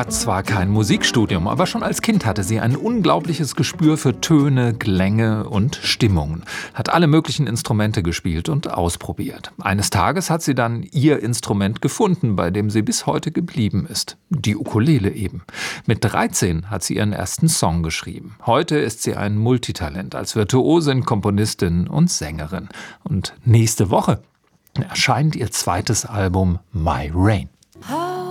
hat zwar kein Musikstudium, aber schon als Kind hatte sie ein unglaubliches Gespür für Töne, Klänge und Stimmungen. Hat alle möglichen Instrumente gespielt und ausprobiert. Eines Tages hat sie dann ihr Instrument gefunden, bei dem sie bis heute geblieben ist. Die Ukulele eben. Mit 13 hat sie ihren ersten Song geschrieben. Heute ist sie ein Multitalent als Virtuosin, Komponistin und Sängerin. Und nächste Woche erscheint ihr zweites Album My Rain.